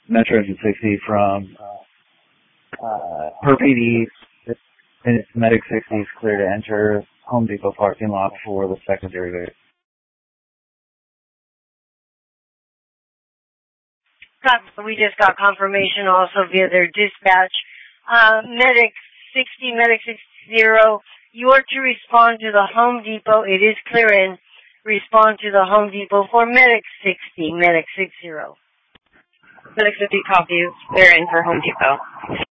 Metro Exit 60 from Perp East, and it's Medic 60 is clear to enter Home Depot parking lot for the secondary vehicle. We just got confirmation also via their dispatch. Medic 60, Medic 60, you are to respond to the Home Depot. It is clear in. Respond to the Home Depot for Medic 60, Medic 60. Medic 60 copy is clear in for Home Depot.